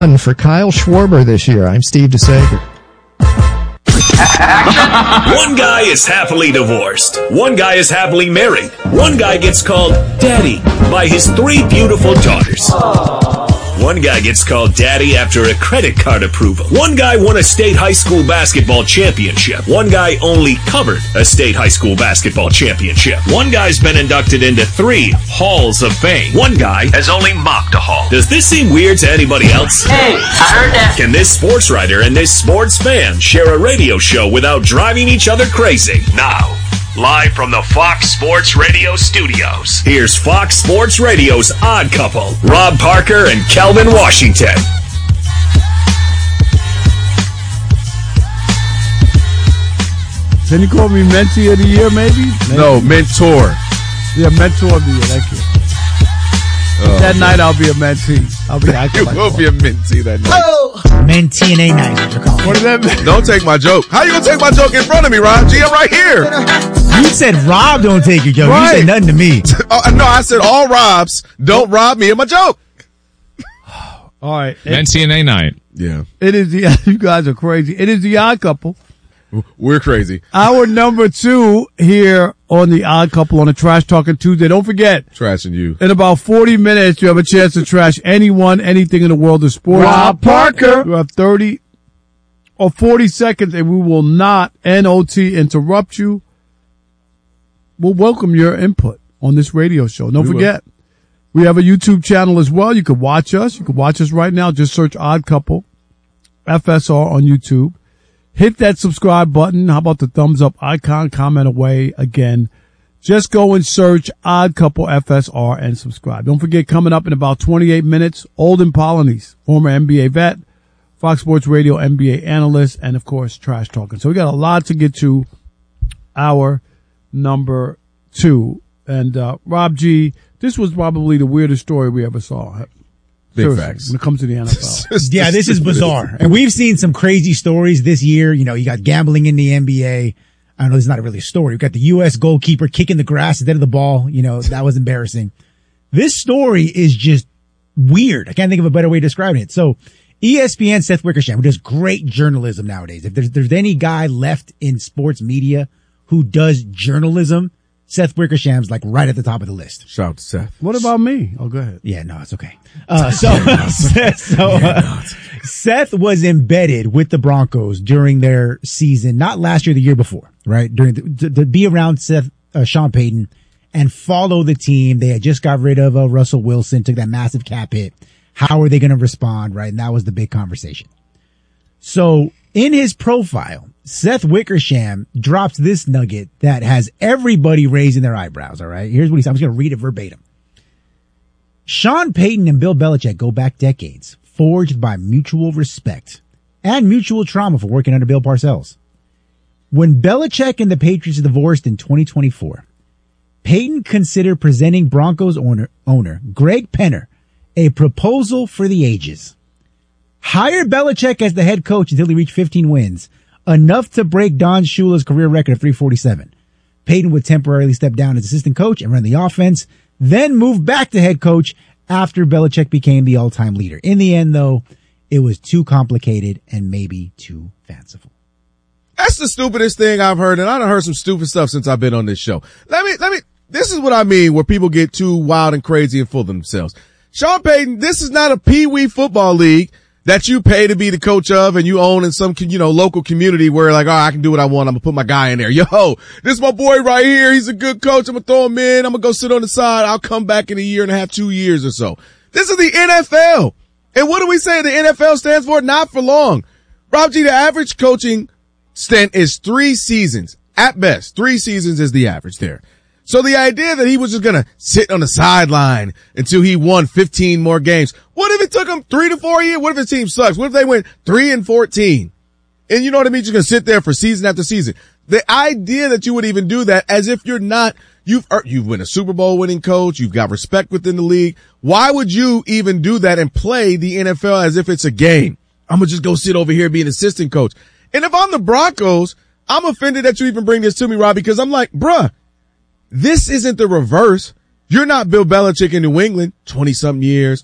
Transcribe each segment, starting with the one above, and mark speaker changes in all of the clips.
Speaker 1: For Kyle Schwarber this year. I'm Steve DeSager.
Speaker 2: One guy is happily divorced. One guy is happily married. One guy gets called Daddy by his 3 beautiful daughters. One guy gets called Daddy after a credit card approval. One guy won a state high school basketball championship. One guy only covered a state high school basketball championship. One guy's been inducted into 3 halls of fame. One guy has only mocked a hall. Does this seem weird to anybody else?
Speaker 3: Hey, I heard that.
Speaker 2: Can this sports writer and this sports fan share a radio show without driving each other crazy? Now, live from the Fox Sports Radio studios, here's Fox Sports Radio's Odd Couple, Rob Parker and Kelvin Washington.
Speaker 4: Can you call me Mentee of the Year, maybe?
Speaker 5: No, Mentor.
Speaker 4: Yeah, Mentor of the Year. Thank you. That night I'll be a mentee.
Speaker 5: You will be a mentee that night.
Speaker 6: Oh! Mentee and a night, what you're calling.
Speaker 4: What does that mean?
Speaker 5: Don't take my joke. How you gonna take my joke in front of me, Rob G? I'm right here.
Speaker 6: You said Rob don't take your joke.
Speaker 5: Right.
Speaker 6: You said nothing to me.
Speaker 5: No, I said all Robs don't rob me of my joke.
Speaker 4: All right.
Speaker 7: Mentee and a night.
Speaker 5: Yeah.
Speaker 4: It is the, you guys are crazy. It is the Odd Couple.
Speaker 5: We're crazy.
Speaker 4: Our number 2 here on the Odd Couple on a Trash Talking Tuesday. Don't forget,
Speaker 5: Trashing you.
Speaker 4: in about 40 minutes, you have a chance to trash anyone, anything in the world of sports.
Speaker 6: Rob Parker.
Speaker 4: You have 30 or 40 seconds and we will not, NOT, interrupt you. We'll welcome your input on this radio show. Don't forget, we have a YouTube channel as well. You can watch us. You can watch us right now. Just search Odd Couple, FSR on YouTube. Hit that subscribe button. How about the thumbs up icon? Comment away again. Just go and search Odd Couple FSR and subscribe. Don't forget, coming up in about 28 minutes, Olden Polynice, former NBA vet, Fox Sports Radio NBA analyst, and of course, Trash Talking. So we got a lot to get to. Our number 2. And, Rob G, this was probably the weirdest story we ever saw.
Speaker 5: Big
Speaker 4: Seriously,
Speaker 5: facts.
Speaker 4: when it comes to the NFL.
Speaker 6: Yeah, this is bizarre. And we've seen some crazy stories this year. You know, you got gambling in the NBA. I know this is not really a story. We've got the U.S. goalkeeper kicking the grass instead of the ball. You know, that was embarrassing. This story is just weird. I can't think of a better way of describing it. So ESPN Seth Wickersham, who does great journalism nowadays. If there's any guy left in sports media who does journalism, Seth Wickersham's like right at the top of the list.
Speaker 5: Shout out to Seth.
Speaker 4: What about me? Oh, go ahead.
Speaker 6: Yeah, no, it's okay. Seth was embedded with the Broncos during their season, not last year, the year before, right? During to be around Sean Payton and follow the team. They had just got rid of Russell Wilson, took that massive cap hit. How are they going to respond, right? And that was the big conversation. So in his profile, Seth Wickersham drops this nugget that has everybody raising their eyebrows, all right? Here's what he said. I'm just going to read it verbatim. Sean Payton and Bill Belichick go back decades, forged by mutual respect and mutual trauma for working under Bill Parcells. When Belichick and the Patriots divorced in 2024, Payton considered presenting Broncos owner Greg Penner a proposal for the ages. Hire Belichick as the head coach until he reached 15 wins, enough to break Don Shula's career record of 347. Payton would temporarily step down as assistant coach and run the offense, then move back to head coach after Belichick became the all-time leader. In the end, though, it was too complicated and maybe too fanciful.
Speaker 5: That's the stupidest thing I've heard, and I've heard some stupid stuff since I've been on this show. This is what I mean where people get too wild and crazy and full of themselves. Sean Payton, this is not a pee-wee football league that you pay to be the coach of and you own in some, local community where like, oh, I can do what I want. I'm going to put my guy in there. Yo, this is my boy right here. He's a good coach. I'm going to throw him in. I'm going to go sit on the side. I'll come back in a year and a half, 2 years or so. This is the NFL. And what do we say the NFL stands for? Not for long. Rob G, the average coaching stint is 3 seasons. At best, 3 seasons is the average there. So the idea that he was just going to sit on the sideline until he won 15 more games. What if it took him 3 to 4 years? What if his team sucks? What if they went 3-14? And you know what I mean? Just going to sit there for season after season. The idea that you would even do that as if you're not, you've been a Super Bowl winning coach. You've got respect within the league. Why would you even do that and play the NFL as if it's a game? I'm going to just go sit over here and be an assistant coach. And if I'm the Broncos, I'm offended that you even bring this to me, Rob, because I'm like, bruh, this isn't the reverse. You're not Bill Belichick in New England, 20-something years,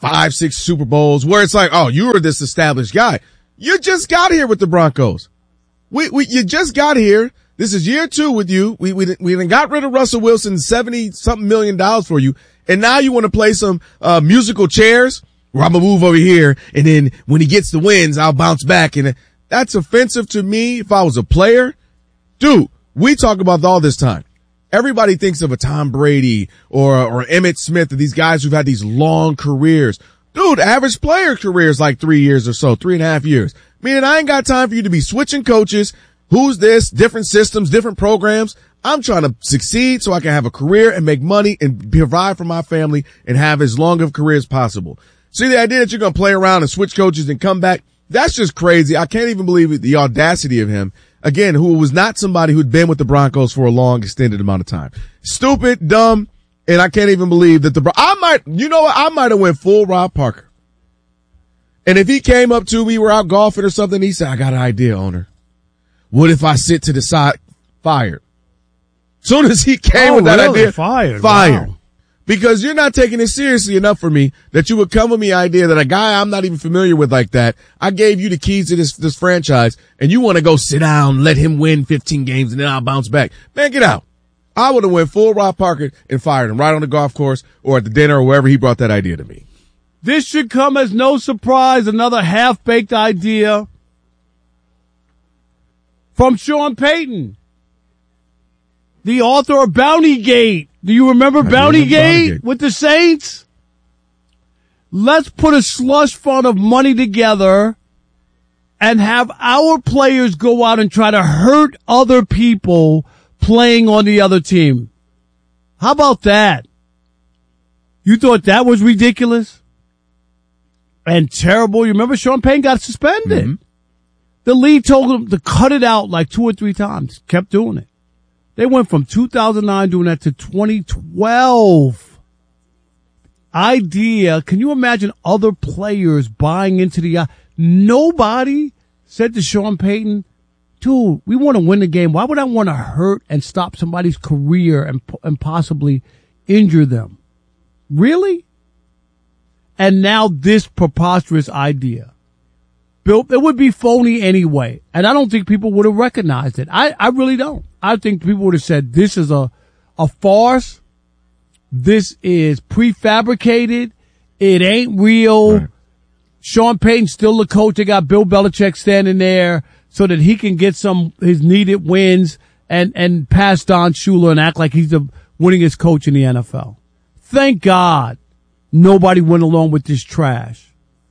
Speaker 5: 5, 6 Super Bowls where it's like, oh, you were this established guy. You just got here with the Broncos. You just got here. This is year 2 with you. We done got rid of Russell Wilson, $70-something million for you. And now you want to play some, musical chairs where I'm going to move over here. And then when he gets the wins, I'll bounce back. And that's offensive to me if I was a player. Dude, we talk about all this time. Everybody thinks of a Tom Brady or Emmitt Smith, or these guys who've had these long careers. Dude, average player career is like 3 years or so, 3.5 years. Meaning I ain't got time for you to be switching coaches. Who's this? Different systems, different programs. I'm trying to succeed so I can have a career and make money and provide for my family and have as long of a career as possible. See, the idea that you're going to play around and switch coaches and come back, that's just crazy. I can't even believe the audacity of him. Again, who was not somebody who'd been with the Broncos for a long, extended amount of time. Stupid, dumb, and I can't even believe that I might have went full Rob Parker. And if he came up to me, we're out golfing or something, he said, I got an idea, owner. What if I sit to the side? Fired. Soon as he came with that idea, fired. Wow. Because you're not taking it seriously enough for me that you would come with me idea that a guy I'm not even familiar with like that, I gave you the keys to this franchise and you want to go sit down, let him win 15 games and then I'll bounce back. Man, get out. I would have went full Rob Parker and fired him right on the golf course or at the dinner or wherever he brought that idea to me.
Speaker 4: This should come as no surprise. Another half-baked idea from Sean Payton, the author of Bountygate. Do you remember Bountygate with the Saints? Let's put a slush fund of money together and have our players go out and try to hurt other people playing on the other team. How about that? You thought that was ridiculous and terrible? You remember Sean Payton got suspended. Mm-hmm. The league told him to cut it out like 2 or 3 times. Kept doing it. They went from 2009 doing that to 2012. Idea. Can you imagine other players buying into the, nobody said to Sean Payton, dude, we want to win the game. Why would I want to hurt and stop somebody's career and possibly injure them? Really? And now this preposterous idea. Bill, it would be phony anyway. And I don't think people would have recognized it. I really don't. I think people would have said this is a farce. This is prefabricated. It ain't real. Right. Sean Payton's still the coach. They got Bill Belichick standing there so that he can get his needed wins and pass Don Shula and act like he's the winningest coach in the NFL. Thank God nobody went along with this trash.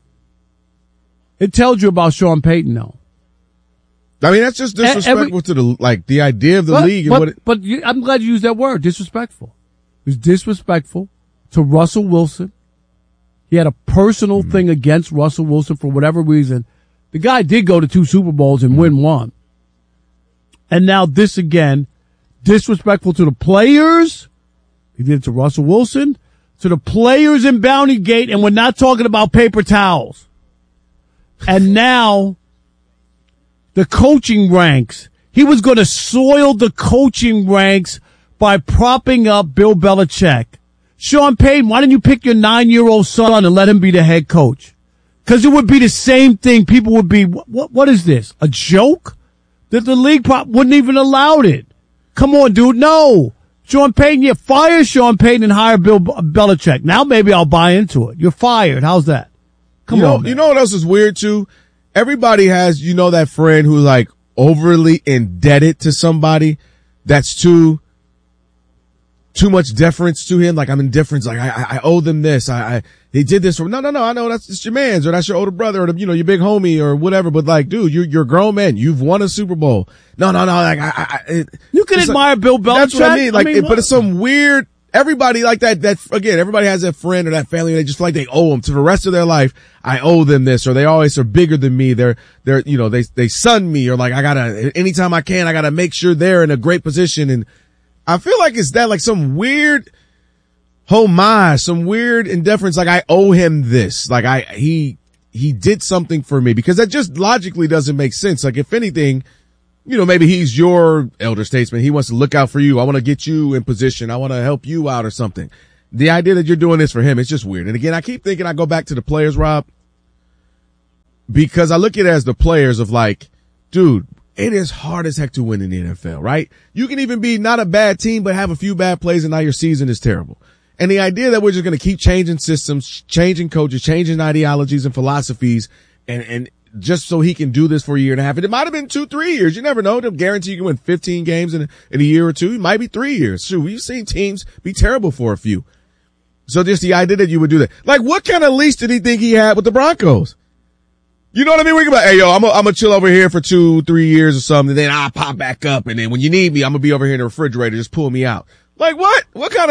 Speaker 4: It tells you about Sean Payton, though.
Speaker 5: I mean, that's just disrespectful to the idea of the league.
Speaker 4: I'm glad you used that word, disrespectful. It was disrespectful to Russell Wilson. He had a personal thing against Russell Wilson for whatever reason. The guy did go to 2 Super Bowls and win 1. And now this again, disrespectful to the players. He did it to Russell Wilson, to the players in Bountygate, and we're not talking about paper towels. And now the coaching ranks. He was going to soil the coaching ranks by propping up Bill Belichick. Sean Payton, why didn't you pick your 9-year-old son and let him be the head coach? Because it would be the same thing. People would be, what is this? A joke? That the league wouldn't even allow it. Come on, dude. No. Sean Payton, fire Sean Payton and hire Bill Belichick. Now maybe I'll buy into it. You're fired. How's that? Come on, man.
Speaker 5: You know what else is weird too? Everybody has, that friend who's like overly indebted to somebody that's too much deference to him. Like I'm indifferent. Like I owe them this. They did this. No. I know that's your man's or that's your older brother or your big homie or whatever. But like, dude, you're a grown man. You've won a Super Bowl. No. Like
Speaker 4: you can admire Bill Belichick.
Speaker 5: That's what I mean. But it's some weird. Everybody like that again, everybody has that friend or that family and they just feel like they owe them to the rest of their life. I owe them this, or they always are bigger than me. They son me, or like anytime I can, I gotta make sure they're in a great position. And I feel like it's that like some weird homage, some weird indifference. Like I owe him this. Like he did something for me, because that just logically doesn't make sense. Like if anything, maybe he's your elder statesman. He wants to look out for you. I want to get you in position. I want to help you out or something. the idea that you're doing this for him, it's just weird. And again, I keep thinking, I go back to the players, Rob, because I look at it as the players of like, dude, it is hard as heck to win in the NFL, right? You can even be not a bad team, but have a few bad plays and now your season is terrible. And the idea that we're just going to keep changing systems, changing coaches, changing ideologies and philosophies, and just so he can do this for a year and a half. And it might have been 2-3 years. You never know. They'll guarantee you can win 15 games in a year or two. It might be 3 years. Shoot, we've seen teams be terrible for a few. So just the idea that you would do that. Like, what kind of leash did he think he had with the Broncos? You know what I mean? We can be like, hey, yo, I'm gonna chill over here for 2-3 years or something, and then I'll pop back up, and then when you need me, I'm gonna be over here in the refrigerator. Just pull me out. Like, what? What kind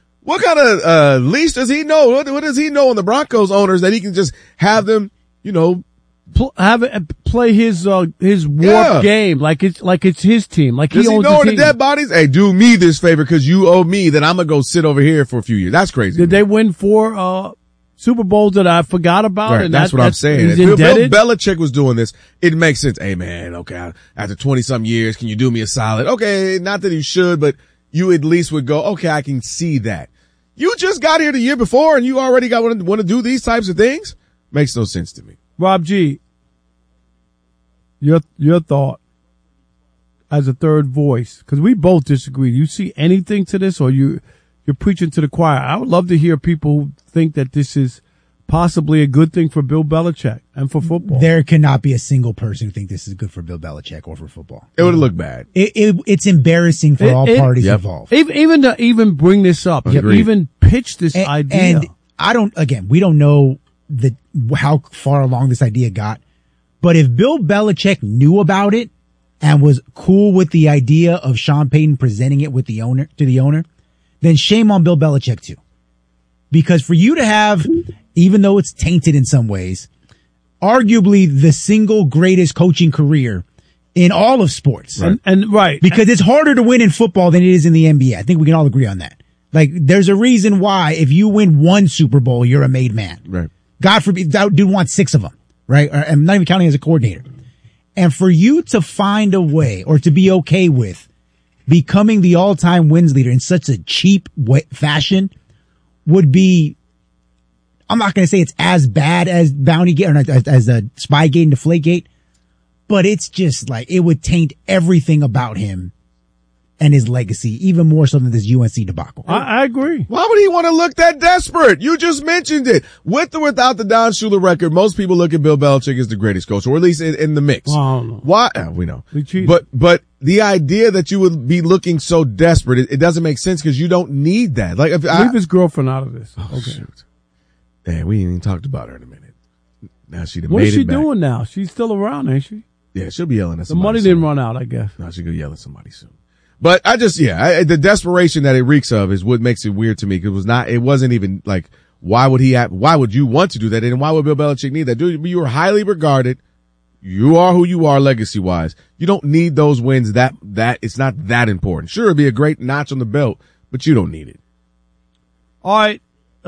Speaker 5: of leash does he know? What does he know on the Broncos owners that he can just have them, you know,
Speaker 4: play his warped game like it's his team, like
Speaker 5: does
Speaker 4: he owns
Speaker 5: know
Speaker 4: the team.
Speaker 5: The dead bodies? Hey, do me this favor because you owe me. That I'm gonna go sit over here for a few years. That's crazy.
Speaker 4: Did they win 4 Super Bowls that I forgot about?
Speaker 5: Right,
Speaker 4: and
Speaker 5: that's what I'm saying.
Speaker 4: If
Speaker 5: Bill Belichick was doing this, it makes sense. Hey man, okay, after 20-some years, can you do me a solid? Okay, not that you should, but you at least would go, okay, I can see that. You just got here the year before and you already want to do these types of things? Makes no sense to me.
Speaker 4: Rob G, your thought as a third voice, because we both disagree. Do you see anything to this, or you're preaching to the choir? I would love to hear people who think that this is possibly a good thing for Bill Belichick and for football.
Speaker 6: There cannot be a single person who think this is good for Bill Belichick or for football.
Speaker 5: It would look bad.
Speaker 6: It's embarrassing for all parties involved.
Speaker 4: Even to bring this up, even pitch this idea.
Speaker 6: And we don't know how far along this idea got, but if Bill Belichick knew about it and was cool with the idea of Sean Payton presenting it to the owner, then shame on Bill Belichick too. Because for you to have, even though it's tainted in some ways, arguably the single greatest coaching career in all of sports.
Speaker 4: Right. And right.
Speaker 6: Because it's harder to win in football than it is in the NBA. I think we can all agree on that. Like, there's a reason why if you win 1 Super Bowl, you're a made man.
Speaker 5: Right.
Speaker 6: God forbid, that dude wants 6 of them. Right? I'm not even counting as a coordinator. And for you to find a way, or to be okay with becoming the all-time wins leader in such a cheap fashion, would be, I'm not going to say it's as bad as Bountygate or as a Spygate and Deflategate, but it's just like, it would taint everything about him and his legacy, even more so than this UNC debacle.
Speaker 4: I agree.
Speaker 5: Why would he want to look that desperate? You just mentioned it. With or without the Don Shula record, most people look at Bill Belichick as the greatest coach, or at least in the mix.
Speaker 4: Well, I don't know.
Speaker 5: Why? We know. But the idea that you would be looking so desperate, it doesn't make sense because you don't need that. Like,
Speaker 4: leave his girlfriend out of this. Okay.
Speaker 5: Shoot. Man, we ain't even talked about her in a minute. Now she made it back.
Speaker 4: What is she doing now? She's still around, ain't she?
Speaker 5: Yeah, she'll be yelling at
Speaker 4: The
Speaker 5: somebody.
Speaker 4: money didn't run out, I guess.
Speaker 5: No, she'll go yell at somebody soon. But the desperation that it reeks of is what makes it weird to me. Cause it wasn't even like, why would you want to do that? And why would Bill Belichick need that? Dude, you are highly regarded. You are who you are legacy wise. You don't need those wins that it's not that important. Sure, it'd be a great notch on the belt, but you don't need it.
Speaker 4: All right.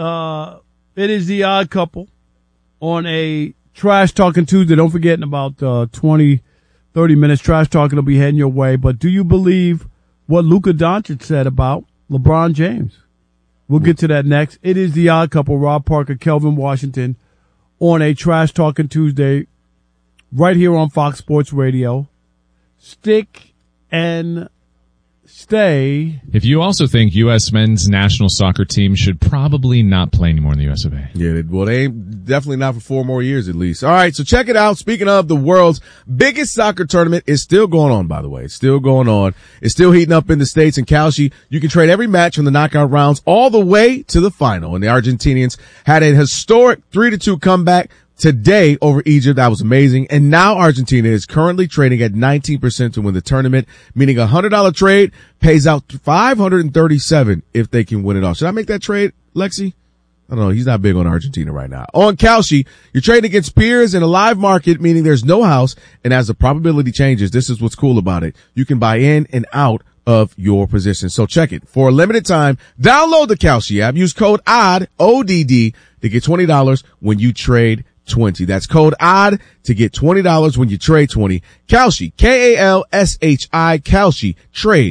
Speaker 4: It is the Odd Couple on a Trash Talking Tuesday. Don't forget, in about 20, 30 minutes, Trash Talking will be heading your way. But do you believe what Luka Doncic said about LeBron James? We'll get to that next. It is the Odd Couple, Rob Parker, Kelvin Washington, on a Trash Talking Tuesday, right here on Fox Sports Radio. Stick and stay.
Speaker 3: If you also think U.S. men's national soccer team should probably not play anymore in the U.S. of A.
Speaker 5: Yeah, well, they ain't definitely not for 4 more years at least. All right, so check it out. Speaking of, the world's biggest soccer tournament is still going on, by the way. It's still going on. It's still heating up in the States. In Kalshi, you can trade every match from the knockout rounds all the way to the final. And the Argentinians had a historic 3-2 comeback today over Egypt. That was amazing. And now Argentina is currently trading at 19% to win the tournament, meaning a $100 trade pays out $537 if they can win it all. Should I make that trade, Lexi? I don't know. He's not big on Argentina right now. On Kalshi, you're trading against peers in a live market, meaning there's no house. And as the probability changes, this is what's cool about it. You can buy in and out of your position. So check it. For a limited time, download the Kalshi app. Use code ODD, ODD, to get $20 when you trade 20. That's code ODD to get $20 when you trade 20. Kalshi, Kalshi, Kalshi, trade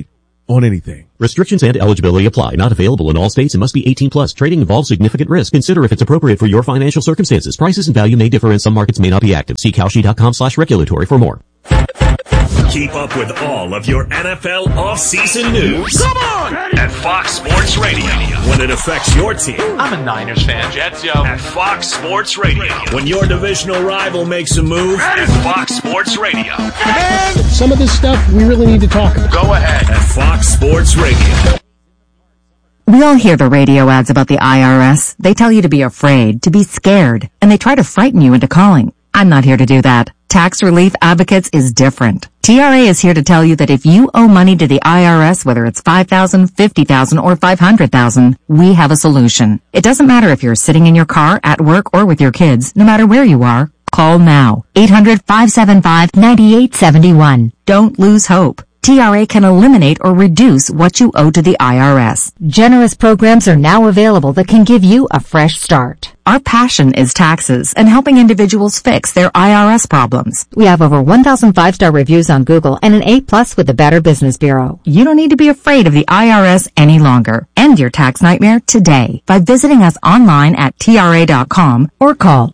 Speaker 5: on anything.
Speaker 7: Restrictions and eligibility apply. Not available in all states and must be 18 plus. Trading involves significant risk. Consider if it's appropriate for your financial circumstances. Prices and value may differ and some markets may not be active. See Kalshi.com/regulatory for more.
Speaker 2: Keep up with all of your NFL off-season news. Come on! At Fox Sports Radio. When it affects your team.
Speaker 8: I'm a Niners fan, Jets, yo.
Speaker 2: At Fox Sports Radio. When your divisional rival makes a move. At Fox Sports Radio.
Speaker 9: And some of this stuff we really need to talk about.
Speaker 2: Go ahead. At Fox Sports Radio.
Speaker 10: We all hear the radio ads about the IRS. They tell you to be afraid, to be scared, and they try to frighten you into calling. I'm not here to do that. Tax Relief Advocates is different. TRA is here to tell you that if you owe money to the IRS, whether it's $5,000, $50,000, or $500,000, we have a solution. It doesn't matter if you're sitting in your car, at work, or with your kids. No matter where you are, call now. 800-575-9871. Don't lose hope. TRA can eliminate or reduce what you owe to the IRS. Generous programs are now available that can give you a fresh start. Our passion is taxes and helping individuals fix their IRS problems. We have over 1,000 5-star reviews on Google and an A+ with the Better Business Bureau. You don't need to be afraid of the IRS any longer. End your tax nightmare today by visiting us online at TRA.com or call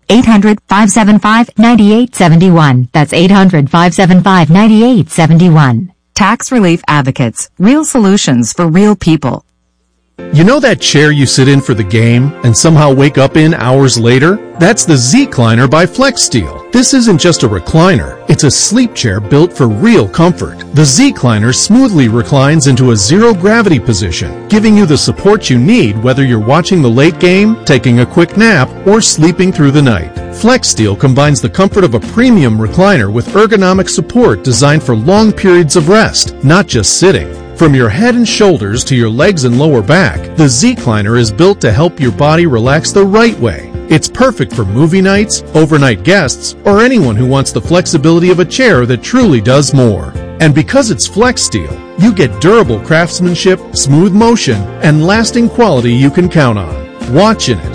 Speaker 10: 800-575-9871. That's 800-575-9871. Tax Relief Advocates. Real solutions for real people.
Speaker 11: You know that chair you sit in for the game and somehow wake up in hours later? That's the Z-Cliner by FlexSteel. This isn't just a recliner. It's a sleep chair built for real comfort. The Z-Cliner smoothly reclines into a zero-gravity position, giving you the support you need whether you're watching the late game, taking a quick nap, or sleeping through the night. FlexSteel combines the comfort of a premium recliner with ergonomic support designed for long periods of rest, not just sitting. From your head and shoulders to your legs and lower back, the Z-Cliner is built to help your body relax the right way. It's perfect for movie nights, overnight guests, or anyone who wants the flexibility of a chair that truly does more. And because it's FlexSteel, you get durable craftsmanship, smooth motion, and lasting quality you can count on. Watch in it.